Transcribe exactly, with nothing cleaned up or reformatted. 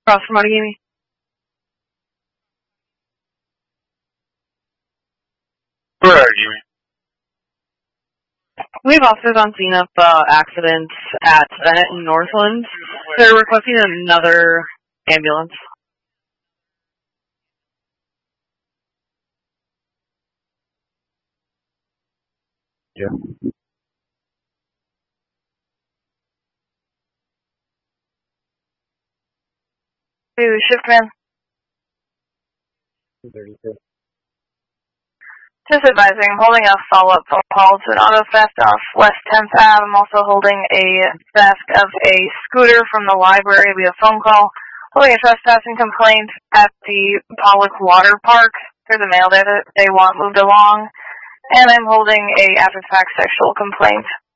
Across from Outagamie. Where are you? We have officers on scene of uh, accidents at Bennett and Northland. They're requesting another ambulance. Yeah. Hey, shift man. thirty-two. Just advising, I'm holding a follow-up phone call to an auto theft off West tenth Avenue. I'm also holding a theft of a scooter from the library via phone call. Holding a trespassing complaint at the Pollock Water Park. There's a male there that they want moved along. And I'm holding a after-the-fact sexual complaint